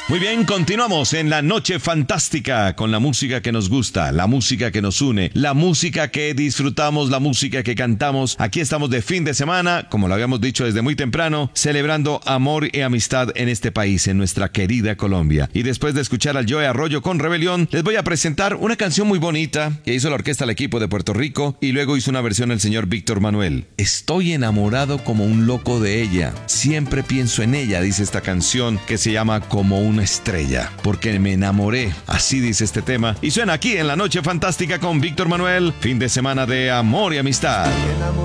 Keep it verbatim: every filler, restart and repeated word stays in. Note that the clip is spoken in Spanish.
Muy bien, continuamos en la noche fantástica con la música que nos gusta, la música que nos une, la música que disfrutamos, la música que cantamos. Aquí estamos de fin de semana, como lo habíamos dicho desde muy temprano, celebrando amor y amistad en este país, en nuestra querida Colombia. Y después de escuchar al Joe Arroyo con Rebelión, les voy a presentar una canción muy bonita que hizo la orquesta El Equipo de Puerto Rico y luego hizo una versión el señor Víctor Manuel. Estoy enamorado como un loco de ella, siempre pienso en ella, dice esta canción que se llama Como un una estrella, porque me enamoré, así dice este tema, y suena aquí en la noche fantástica con Víctor Manuel, fin de semana de amor y amistad.